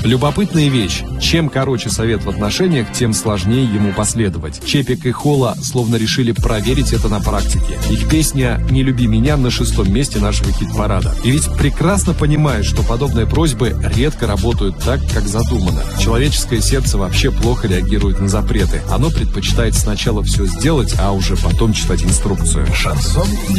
Любопытная вещь. Чем короче совет в отношениях, тем сложнее ему последовать. Чепик и Холла словно решили проверить это на практике. Их песня «Не люби меня» на 6-м месте нашего хит-парада. И ведь прекрасно понимают, что подобные просьбы редко работают так, как задумано. Человеческое сердце вообще плохо реагирует на запреты. Оно предпочитает сначала все сделать, а уже потом читать инструкцию. Шансон